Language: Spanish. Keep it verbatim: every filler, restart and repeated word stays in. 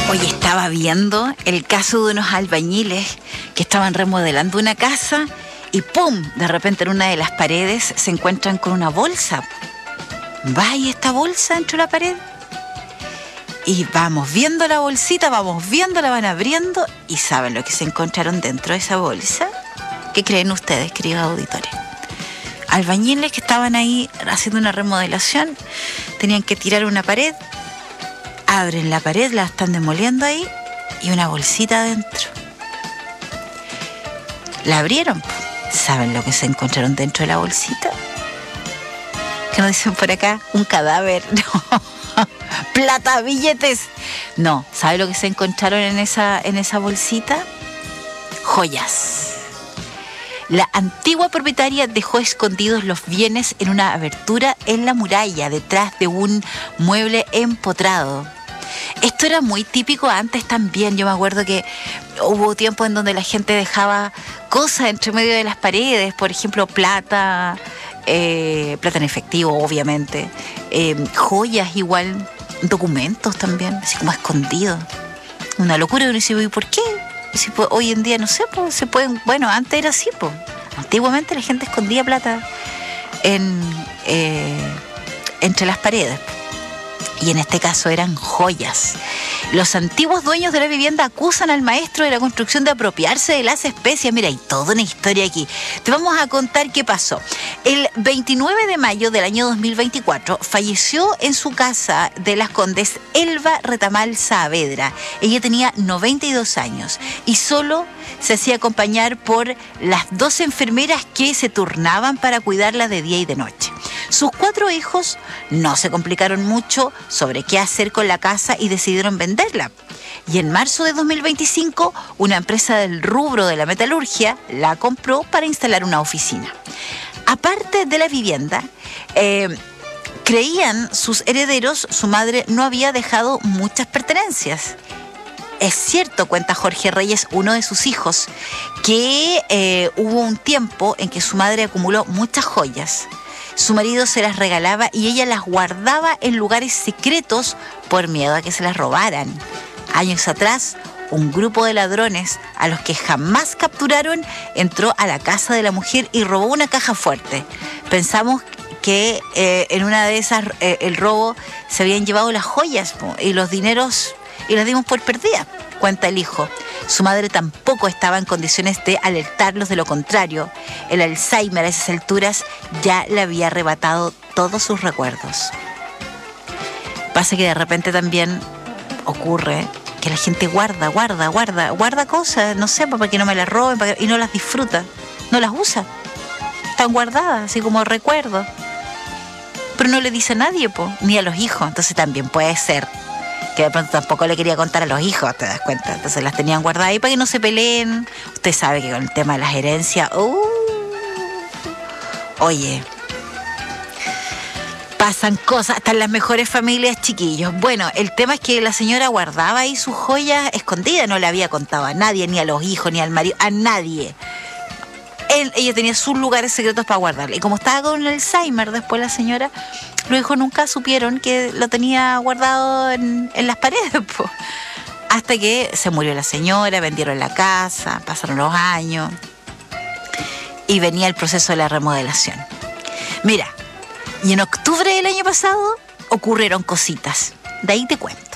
Hoy estaba viendo el caso de unos albañiles que estaban remodelando una casa y ¡pum! De repente en una de las paredes se encuentran con una bolsa. ¿Va y esta bolsa dentro de la pared? Y vamos viendo la bolsita, vamos viendo, la van abriendo y ¿saben lo que se encontraron dentro de esa bolsa? ¿Qué creen ustedes, queridos auditores? Albañiles que estaban ahí haciendo una remodelación, tenían que tirar una pared, abren la pared, la están demoliendo ahí y una bolsita adentro. La abrieron. ¿Saben lo que se encontraron dentro de la bolsita? ¿Qué nos dicen por acá? Un cadáver. No. Plata, billetes. No. ¿Saben lo que se encontraron en esa, en esa bolsita? Joyas. La antigua propietaria dejó escondidos los bienes en una abertura en la muralla, detrás de un mueble empotrado. Esto era muy típico antes también. Yo me acuerdo que hubo tiempo en donde la gente dejaba cosas entre medio de las paredes, por ejemplo, plata, eh, plata en efectivo, obviamente, eh, joyas igual, documentos también, así como escondidos. Una locura. Uno dice, ¿y por qué? Si, pues, hoy en día, no sé, pues, se pueden... Bueno, antes era así, pues. Antiguamente la gente escondía plata en, eh, entre las paredes. Y en este caso eran joyas. Los antiguos dueños de la vivienda acusan al maestro de la construcción de apropiarse de las especias. Mira, hay toda una historia aquí. Te vamos a contar qué pasó. El veintinueve de mayo del año dos mil veinticuatro falleció en su casa de Las Condes Elba Retamal Saavedra. Ella tenía noventa y dos años y solo se hacía acompañar por las dos enfermeras que se turnaban para cuidarla de día y de noche. Sus cuatro hijos no se complicaron mucho sobre qué hacer con la casa y decidieron venderla. Y en marzo de dos mil veinticinco, una empresa del rubro de la metalurgia la compró para instalar una oficina. Aparte de la vivienda, eh, creían sus herederos, su madre no había dejado muchas pertenencias. Es cierto, cuenta Jorge Reyes, uno de sus hijos, que eh, hubo un tiempo en que su madre acumuló muchas joyas. Su marido se las regalaba y ella las guardaba en lugares secretos por miedo a que se las robaran. Años atrás, un grupo de ladrones, a los que jamás capturaron, entró a la casa de la mujer y robó una caja fuerte. Pensamos que eh, en una de esas eh, el robo se habían llevado las joyas po, y los dineros y las dimos por perdidas, cuenta el hijo. Su madre tampoco estaba en condiciones de alertarlos, de lo contrario. El Alzheimer a esas alturas ya le había arrebatado todos sus recuerdos. Pasa que de repente también ocurre que la gente guarda, guarda, guarda, guarda cosas, no sé, para que no me las roben, para que, y no las disfruta, no las usa. Están guardadas, así como recuerdos. Pero no le dice a nadie, po, ni a los hijos. Entonces también puede ser que de pronto tampoco le quería contar a los hijos, ¿te das cuenta? Entonces las tenían guardadas ahí para que no se peleen. Usted sabe que con el tema de las herencias, uh, oye, pasan cosas, hasta en las mejores familias, chiquillos. Bueno, el tema es que la señora guardaba ahí sus joyas escondidas, no le había contado a nadie, ni a los hijos, ni al marido, a nadie. Él, ella tenía sus lugares secretos para guardarla. Y como estaba con el Alzheimer después la señora, los hijos nunca supieron que lo tenía guardado en, en las paredes, po. Hasta que se murió la señora, vendieron la casa, pasaron los años y venía el proceso de la remodelación. Mira, y en octubre del año pasado ocurrieron cositas. De ahí te cuento.